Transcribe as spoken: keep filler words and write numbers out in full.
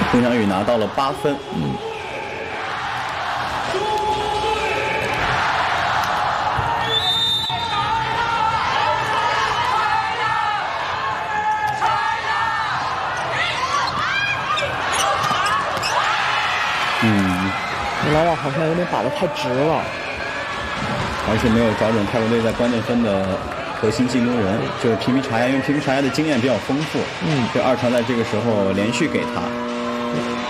龚翔宇拿到了八分。嗯。嗯， 老网好像有点打得太直了， 而且没有找准泰国队在关键分的核心进攻人，就是皮皮查亚，因为皮皮查亚的经验比较丰富，嗯，所以二传在这个时候连续给他。